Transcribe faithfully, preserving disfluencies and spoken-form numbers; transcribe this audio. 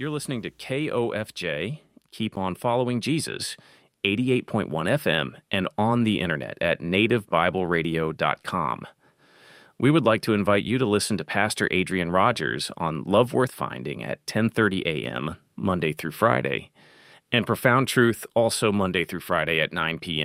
You're listening to K O F J, Keep On Following Jesus, eighty-eight point one F M, and on the internet at native bible radio dot com. We would like to invite you to listen to Pastor Adrian Rogers on Love Worth Finding at ten thirty a.m., Monday through Friday, and Profound Truth also Monday through Friday at nine p.m.